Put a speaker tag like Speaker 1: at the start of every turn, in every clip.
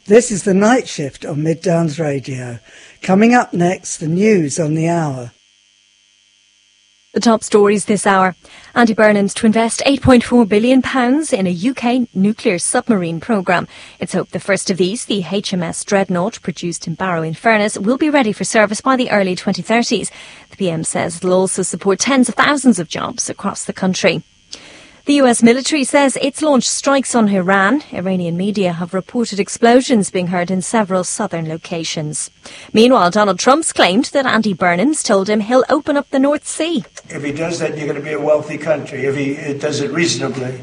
Speaker 1: This is the Night Shift on Mid Downs Radio. Coming up next, the news on the hour.
Speaker 2: The top stories this hour. Andy Burnham's to invest £8.4 billion in a UK nuclear submarine programme. It's hoped the first of these, the HMS Dreadnought, produced in Barrow-in-Furness, will be ready for service by the early 2030s. The PM says it'll also support tens of thousands of jobs across the country. The US military says it's launched strikes on Iran. Iranian media have reported explosions being heard in several southern locations. Meanwhile, Donald Trump's claimed that Andy Burnham's told him he'll open up the North Sea.
Speaker 3: If he does that, you're going to be a wealthy country, if he does it reasonably.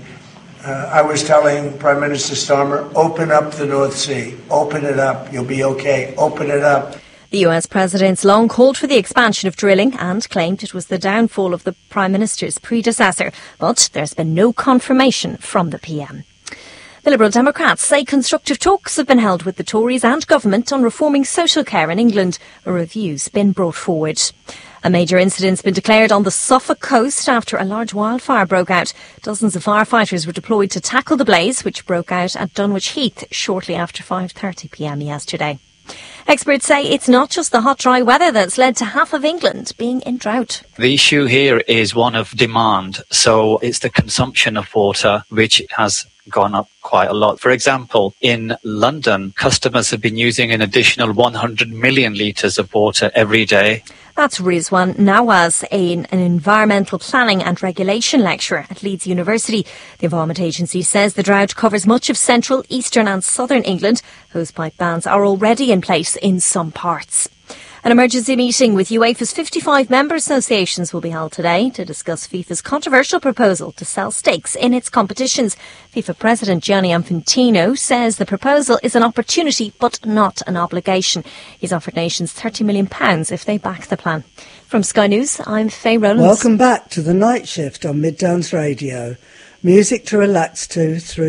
Speaker 3: I was telling Prime Minister Starmer, open up the North Sea. Open it up. You'll be okay. Open it up.
Speaker 2: The US President's long called for the expansion of drilling and claimed it was the downfall of the Prime Minister's predecessor, but there's been no confirmation from the PM. The Liberal Democrats say constructive talks have been held with the Tories and government on reforming social care in England. A review's been brought forward. A major incident's been declared on the Suffolk coast after a large wildfire broke out. Dozens of firefighters were deployed to tackle the blaze, which broke out at Dunwich Heath shortly after 5:30 p.m. yesterday. Experts say it's not just the hot, dry weather that's led to half of England being in drought.
Speaker 4: The issue here is one of demand. So it's the consumption of water which has gone up quite a lot. For example, in London, customers have been using an additional 100 million litres of water every day.
Speaker 2: That's Rizwan Nawaz, an environmental planning and regulation lecturer at Leeds University. The Environment Agency says the drought covers much of central, eastern and southern England. Hosepipe bans are already in place in some parts. An emergency meeting with UEFA's 55 member associations will be held today to discuss FIFA's controversial proposal to sell stakes in its competitions. FIFA President Gianni Infantino says the proposal is an opportunity but not an obligation. He's offered nations £30 million if they back the plan. From Sky News, I'm Faye Rowlands.
Speaker 1: Welcome back to the Night Shift on Mid Downs Radio. Music to relax to through